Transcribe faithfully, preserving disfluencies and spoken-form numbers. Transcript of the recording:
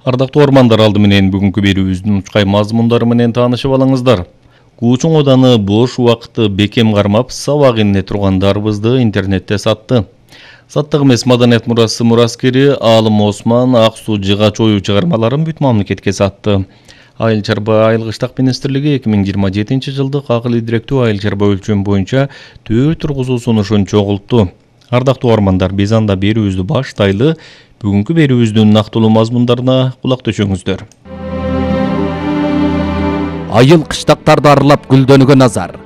Ардактуу ормандар, алды менен бүгүнкү берүүбүздүн учкай мазмундары менен таанышып алыңыздар. Куучуң Оданы бош убакытты бекем кармап, сабак ине тургандарыбызды интернетте сатты. Саттык эмес маданият мурасы мураскери Аалым Осман ак суу жыгач ою чыгармаларын бүт мамлекетке сатты. Айыл чарба айыл кыштак министрлиги эки миң жыйырма жетинчи жылдык акыл идиректүү айыл чарба өлчөм боюнча төр тургузуу сунушун чогултту. Ардактуу ормандар, биз анда берүүбүздү баштайлы. Бүгүнкү берүүбүздүн нактылуу мазмундарына кулак төшөңүздөр. Айыл кыштактарды аралап гүлдөнгөн Назар.